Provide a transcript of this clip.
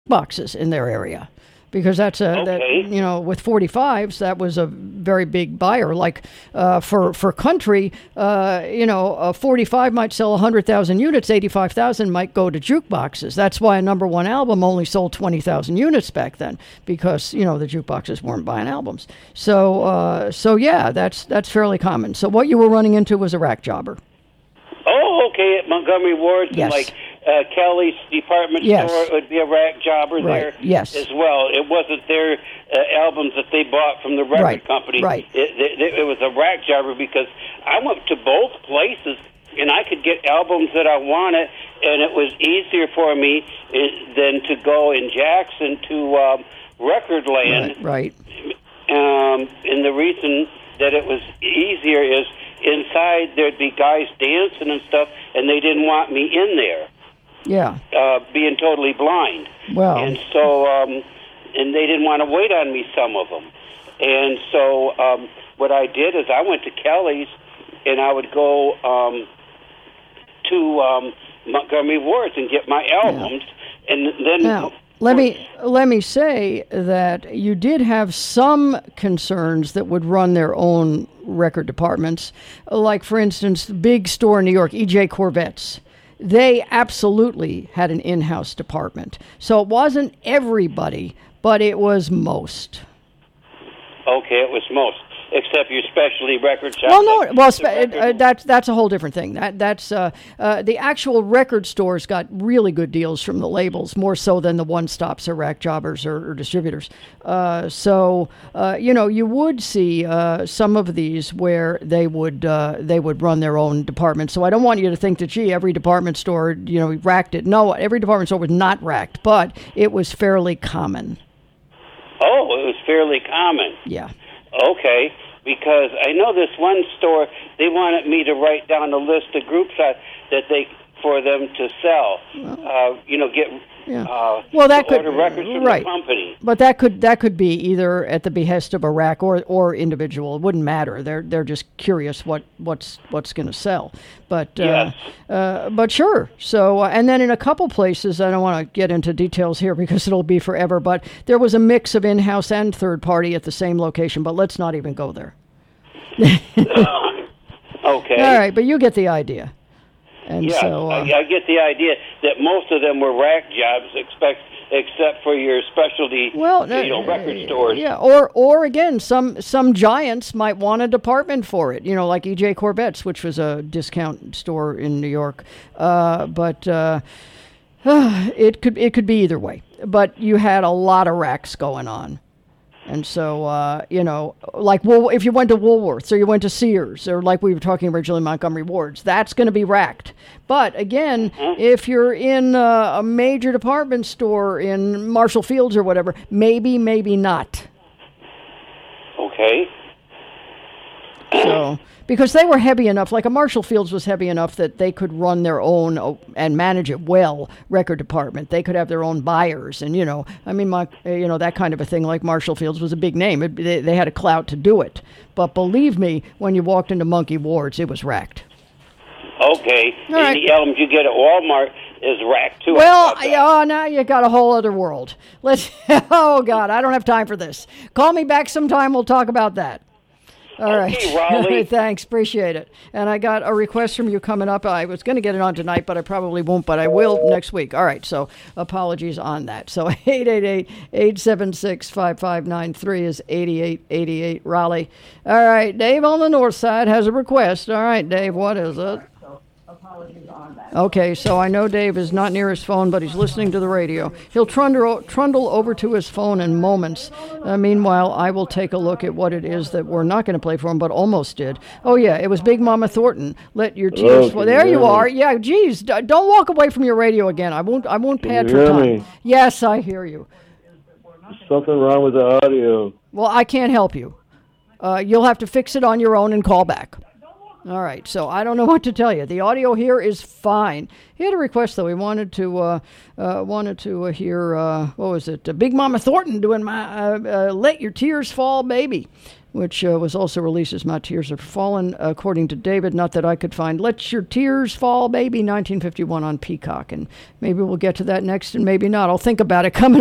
boxes in their area. Because that's with 45s, that was a very big buyer. Like for country, a 45 might sell 100,000 units, 85,000 might go to jukeboxes. That's why a number one album only sold 20,000 units back then, because the jukeboxes weren't buying albums. So yeah, that's fairly common. So what you were running into was a rack jobber. Oh, okay, at Montgomery Ward's, yes. And Kelly's department yes. store, it would be a rack jobber right. there yes. as well. It wasn't their albums that they bought from the record company. Right. It was a rack jobber, because I went to both places and I could get albums that I wanted, and it was easier for me than to go in Jackson to Recordland. Right. And the reason that it was easier is inside there'd be guys dancing and stuff, and they didn't want me in there. Yeah. Being totally blind. Well. And so, and they didn't want to wait on me, some of them. And so, what I did is I went to Kelly's, and I would go to Montgomery Ward's and get my albums, and then. Now, let me say that you did have some concerns that would run their own record departments, like, for instance, the big store in New York, E.J. Corvette's. They absolutely had an in-house department. So it wasn't everybody, but it was most. Okay, it was most. Except your specialty record shop. That's a whole different thing. That's the actual record stores got really good deals from the labels, more so than the one-stops or rack jobbers or distributors. You would see some of these where they would run their own department. So I don't want you to think that, every department store, racked it. No, every department store was not racked, but it was fairly common. Oh, it was fairly common. Yeah. Okay, because I know this one store, they wanted me to write down a list of groups for them to sell. Order records from the company. But that could be either at the behest of a rack or individual. It wouldn't matter. They're just curious what's going to sell. But yes. But sure. So and then in a couple places, I don't want to get into details here because it'll be forever. But there was a mix of in-house and third party at the same location. But let's not even go there. Okay. All right, but you get the idea. And yeah, so, I get the idea that most of them were rack jobs, except for your specialty, record stores. Yeah, or again, some giants might want a department for it. Like E.J. Corvette's, which was a discount store in New York. But it could be either way. But you had a lot of racks going on. And so, if you went to Woolworths or you went to Sears or like we were talking originally, Montgomery Ward's, that's going to be racked. But again, if you're in a major department store in Marshall Fields or whatever, maybe not. Okay. So, because they were heavy enough, like a Marshall Fields was heavy enough that they could run their own and manage it well record department. They could have their own buyers and, that kind of a thing. Like Marshall Fields was a big name. They had a clout to do it. But believe me, when you walked into Monkey Ward's, it was racked. Okay. All right. The albums you get at Walmart is racked too. Well, now you got a whole other world. Oh, God, I don't have time for this. Call me back sometime. We'll talk about that. All right. Raleigh. Thanks. Appreciate it. And I got a request from you coming up. I was going to get it on tonight, but I probably won't, but I will next week. All right. So apologies on that. So 888-876-5593 is 8888 Raleigh. All right. Dave on the north side has a request. All right, Dave, what is it? Okay, so I know Dave is not near his phone, but he's listening to the radio. He'll trundle over to his phone in moments. Meanwhile, I will take a look at what it is that we're not going to play for him, but almost did. Oh, yeah, it was Big Mama Thornton. Let your tears fall. There you are. Yeah, geez, don't walk away from your radio again. I won't pad for time. Me? Yes, I hear you. There's something wrong with the audio. Well, I can't help you. You'll have to fix it on your own and call back. All right, so I don't know what to tell you. The audio here is fine. He had a request though. He wanted to hear what was it? Big Mama Thornton doing my "Let Your Tears Fall, Baby," which was also released as "My Tears Are Fallen," according to David. Not that I could find "Let Your Tears Fall, Baby" 1951 on Peacock, and maybe we'll get to that next, and maybe not. I'll think about it coming